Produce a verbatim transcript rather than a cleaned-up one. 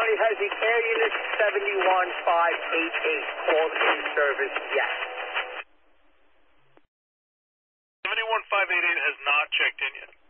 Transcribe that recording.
County has the air unit seventy-one five eighty-eight called in service yet? seventy-one five eighty-eight has not checked in yet.